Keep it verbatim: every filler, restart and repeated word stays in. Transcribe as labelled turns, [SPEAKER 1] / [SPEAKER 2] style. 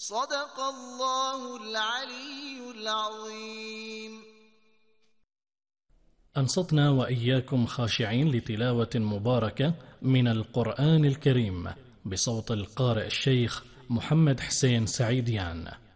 [SPEAKER 1] صدق الله العلي العظيم.
[SPEAKER 2] أنصتنا وإياكم خاشعين لتلاوة مباركة من القرآن الكريم بصوت القارئ الشيخ محمد حسين سعيديان.